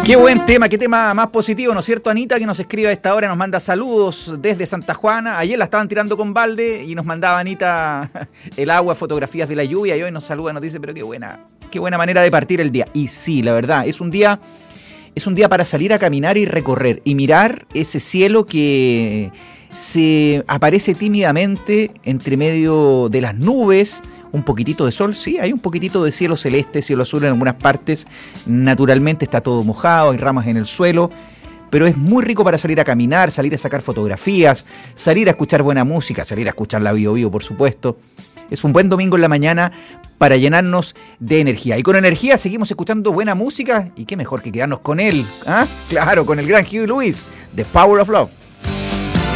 Qué buen tema, qué tema más positivo, ¿no es cierto, Anita? Que nos escribe a esta hora, nos manda saludos desde Santa Juana. Ayer la estaban tirando con balde y nos mandaba Anita el agua, fotografías de la lluvia, y hoy nos saluda, nos dice, pero qué buena manera de partir el día. Y sí, la verdad, es un día para salir a caminar y recorrer y mirar ese cielo que se aparece tímidamente entre medio de las nubes. Un poquitito de sol, sí, hay un poquitito de cielo celeste, cielo azul en algunas partes. Naturalmente está todo mojado, hay ramas en el suelo, pero es muy rico para salir a caminar, salir a sacar fotografías, salir a escuchar buena música, salir a escuchar la Bio Bio, por supuesto. Es un buen domingo en la mañana para llenarnos de energía. Y con energía seguimos escuchando buena música, y qué mejor que quedarnos con él, ¿ah? Claro, con el gran Huey Lewis, The Power of Love.